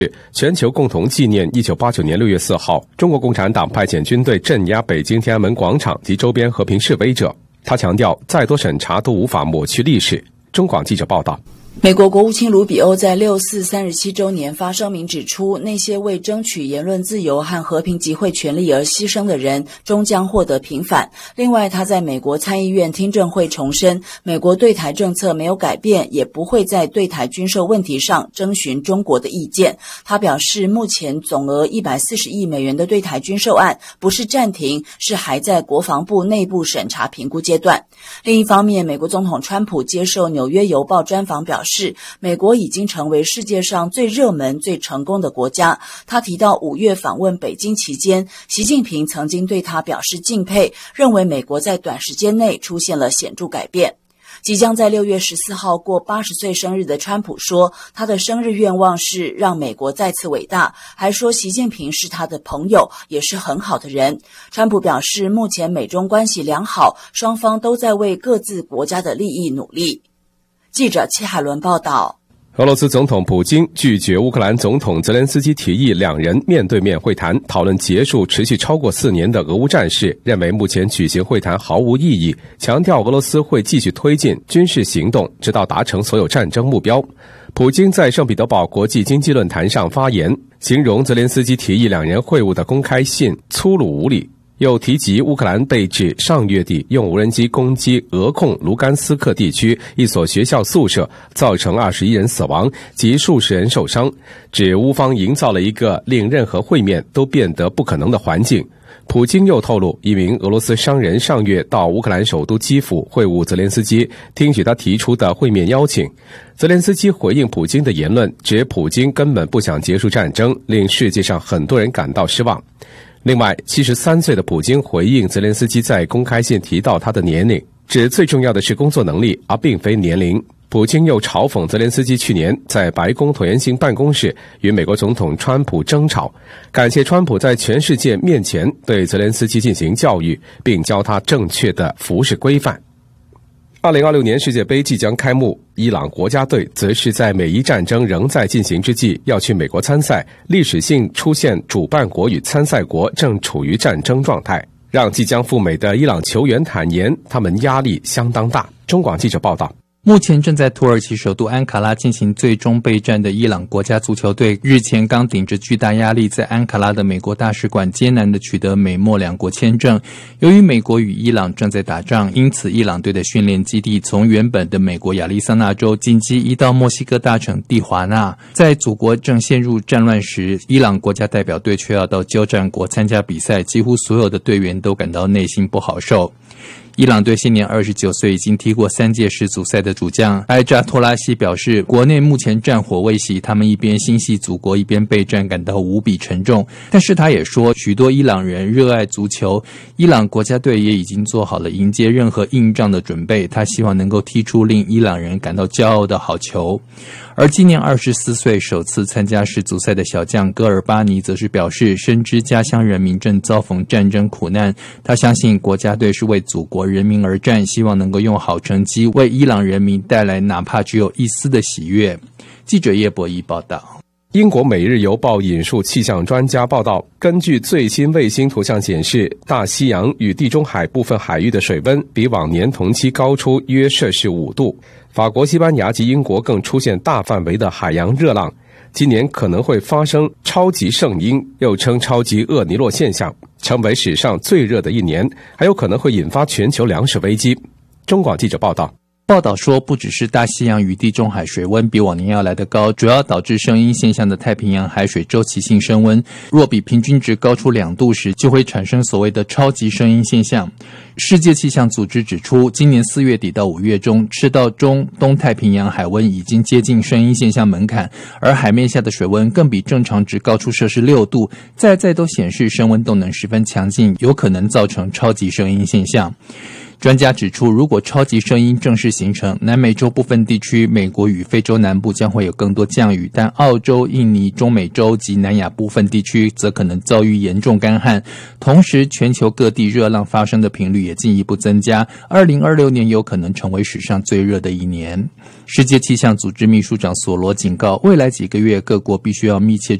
全球共同纪念1989年6月4号，中国共产党派遣军队镇压北京天安门广场及周边和平示威者。他强调，再多审查都无法抹去历史。中广记者报道。 美国国务卿卢比欧在6·4 37周年发声明指出，那些为争取言论自由和和平集会权利而牺牲的人终将获得平反。另外，他在美国参议院听证会重申，美国对台政策没有改变，也不会在对台军售问题上征询中国的意见。他表示，目前总额140亿美元的对台军售案不是暂停，是还在国防部内部审查评估阶段。另一方面，美国总统川普接受《纽约邮报》专访表示，美国已经成为世界上最热门、最成功的国家。他提到5月访问北京期间，习近平曾经对他表示敬佩，认为美国在短时间内出现了显著改变。即将在6月14号过80岁生日的川普说，他的生日愿望是让美国再次伟大，还说习近平是他的朋友，也是很好的人。川普表示，目前美中关系良好，双方都在为各自国家的利益努力。记者戚海伦报道。 俄罗斯总统普京拒绝乌克兰总统泽连斯基提议两人面对面会谈，讨论结束持续超过4年的俄乌战事，认为目前举行会谈毫无意义，强调俄罗斯会继续推进军事行动，直到达成所有战争目标。普京在圣彼得堡国际经济论坛上发言，形容泽连斯基提议两人会晤的公开信粗鲁无礼，又提及乌克兰被指上月底用无人机攻击俄控卢甘斯克地区一所学校宿舍，造成21人死亡及数十人受伤，指乌方营造了一个令任何会面都变得不可能的环境。普京又透露，一名俄罗斯商人上月到乌克兰首都基辅会晤泽连斯基，听取他提出的会面邀请。泽连斯基回应普京的言论，指普京根本不想结束战争，令世界上很多人感到失望。另外，73岁的普京回应泽连斯基在公开信提到他的年龄，指最重要的是工作能力，而并非年龄。普京又嘲讽泽连斯基去年在白宫椭圆形办公室与美国总统川普争吵，感谢川普在全世界面前对泽连斯基进行教育，并教他正确的服事规范。2026年世界杯即将开幕，伊朗国家队则是在美伊战争仍在进行之际要去美国参赛，历史性出现主办国与参赛国正处于战争状态，让即将赴美的伊朗球员坦言他们压力相当大。中广记者报道。 目前正在土耳其首都安卡拉进行最终备战的伊朗国家足球队，日前刚顶着巨大压力在安卡拉的美国大使馆艰难地取得美墨两国签证。由于美国与伊朗正在打仗，因此伊朗队的训练基地从原本的美国亚利桑那州紧急移到墨西哥大城蒂华纳。在祖国正陷入战乱时，伊朗国家代表队却要到交战国参加比赛，几乎所有的队员都感到内心不好受。伊朗队现年29岁，已经踢过3届世足赛的主将埃扎托拉西表示，国内目前战火未息，他们一边心系祖国，一边备战，感到无比沉重。但是他也说，许多伊朗人热爱足球，伊朗国家队也已经做好了迎接任何硬仗的准备。他希望能够踢出令伊朗人感到骄傲的好球。而今年24岁首次参加世足赛的小将戈尔巴尼则是表示，深知家乡人民正遭逢战争苦难，他相信国家队是为祖国人民而战，希望能够用好成绩为伊朗人民带来哪怕只有一丝的喜悦。记者叶博弈报道。 英国《每日邮报》引述气象专家报道，根据最新卫星图像显示，大西洋与地中海部分海域的水温比往年同期高出约摄氏5度。法国、西班牙及英国更出现大范围的海洋热浪，今年可能会发生超级圣婴，又称超级厄尼诺现象，成为史上最热的一年，还有可能会引发全球粮食危机。中广记者报道。 报道说，不只是大西洋与地中海水温比往年要来得高，主要导致圣婴现象的太平洋海水周期性升温，若比平均值高出2度时，就会产生所谓的超级圣婴现象。世界气象组织指出，今年4月底到5月中，赤道中东太平洋海温已经接近圣婴现象门槛，而海面下的水温更比正常值高出摄氏6度，再都显示升温动能十分强劲，有可能造成超级圣婴现象。 专家指出，如果超级声音正式形成，南美洲部分地区、美国与非洲南部将会有更多降雨，但澳洲、印尼、中美洲及南亚部分地区则可能遭遇严重干旱。同时，全球各地热浪发生的频率也进一步增加，2026年有可能成为史上最热的一年。世界气象组织秘书长索罗警告，未来几个月各国必须要密切